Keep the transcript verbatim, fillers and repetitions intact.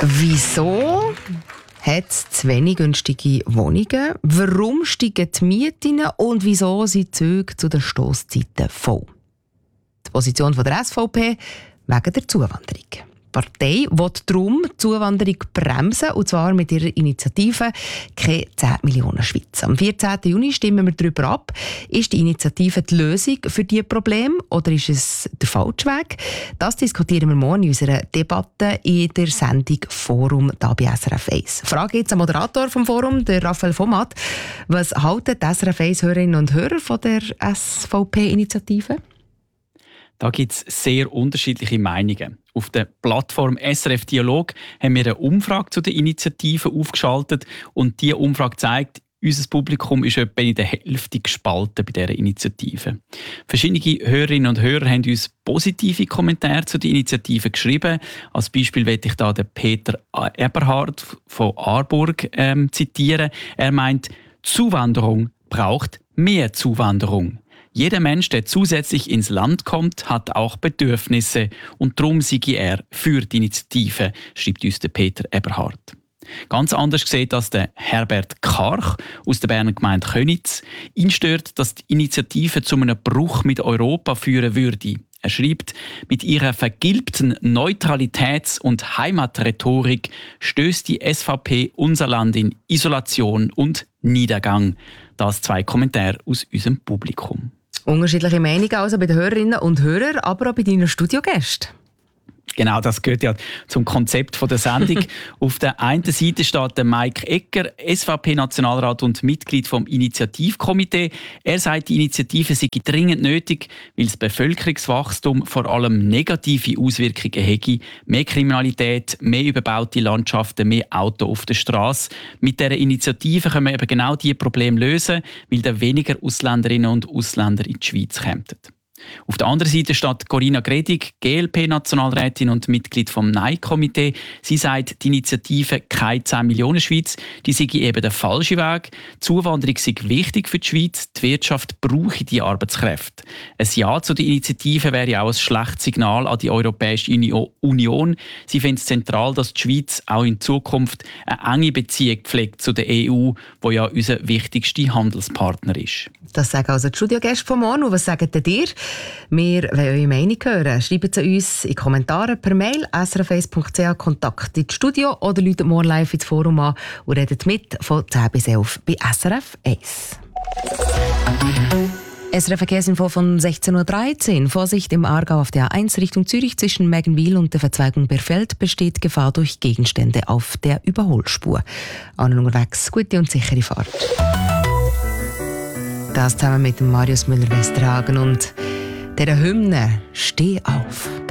Wieso hat es zu wenig günstige Wohnungen? Warum steigen die Mieten und wieso sind die Züge zu den Stosszeiten voll? Die Position von der S V P wegen der Zuwanderung. Die Partei will darum die Zuwanderung bremsen, und zwar mit ihrer Initiative «Keine zehn Millionen Schweiz». Am vierzehnten Juni stimmen wir darüber ab. Ist die Initiative die Lösung für diese Probleme oder ist es der falsche Weg? Das diskutieren wir morgen in unserer Debatte in der Sendung «Forum» hier bei S R F eins. Frage jetzt am Moderator vom Forum, der Raphael Vomat. Was halten die S R F eins-Hörerinnen und Hörer von der S V P-Initiative? Da gibt es sehr unterschiedliche Meinungen. Auf der Plattform S R F Dialog haben wir eine Umfrage zu der Initiative aufgeschaltet und diese Umfrage zeigt, unser Publikum ist etwa in der Hälfte gespalten bei dieser Initiative. Verschiedene Hörerinnen und Hörer haben uns positive Kommentare zu der Initiative geschrieben. Als Beispiel möchte ich da den Peter Eberhard von Aarburg ähm, zitieren. Er meint, Zuwanderung braucht mehr Zuwanderung. Jeder Mensch, der zusätzlich ins Land kommt, hat auch Bedürfnisse und darum sei er für die Initiative, schreibt uns der Peter Eberhard. Ganz anders sieht das der Herbert Karch aus der Berner Gemeinde Könitz. Ihn stört, dass die Initiative zu einem Bruch mit Europa führen würde. Er schreibt, mit ihrer vergilbten Neutralitäts- und Heimatrhetorik stößt die S V P unser Land in Isolation und Niedergang. Das zwei Kommentare aus unserem Publikum. Unterschiedliche Meinungen also bei den Hörerinnen und Hörern, aber auch bei deinen Studiogästen. Genau, das gehört ja zum Konzept der Sendung. Auf der einen Seite steht der Mike Egger, S V P-Nationalrat und Mitglied vom Initiativkomitee. Er sagt, die Initiative sei dringend nötig, weil das Bevölkerungswachstum vor allem negative Auswirkungen hätte. Mehr Kriminalität, mehr überbaute Landschaften, mehr Autos auf der Straße. Mit dieser Initiative können wir eben genau diese Probleme lösen, weil dann weniger Ausländerinnen und Ausländer in die Schweiz kämen. Auf der anderen Seite steht Corinna Gredig, G L P-Nationalrätin und Mitglied vom Nein-Komitee. Sie sagt, die Initiative «Keine zehn Millionen Schweiz» die sei eben der falsche Weg. Die Zuwanderung sei wichtig für die Schweiz, die Wirtschaft brauche die Arbeitskräfte. Ein Ja zu der Initiative wäre auch ein schlechtes Signal an die Europäische Union. Sie findet es zentral, dass die Schweiz auch in Zukunft eine enge Beziehung pflegt zu der E U, wo ja unser wichtigster Handelspartner ist. Das sagen also die Studiogäste von morgen. Und was sagt ihr? Wir wollen eure Meinung hören. Schreibt sie uns in Kommentare per Mail s r f eins punkt c h Kontakt ins Studio oder läutet morgen live ins Forum an und redet mit von zehn bis elf bei S R F eins. S R F Verkehrsinfo von sechzehn Uhr dreizehn. Vorsicht im Aargau auf der A eins Richtung Zürich zwischen Meggenwil und der Verzweigung Berfeld besteht Gefahr durch Gegenstände auf der Überholspur. Allen unterwegs gute und sichere Fahrt. Das zusammen mit Marius Müller-Westernhagen und der Hymne «Steh auf».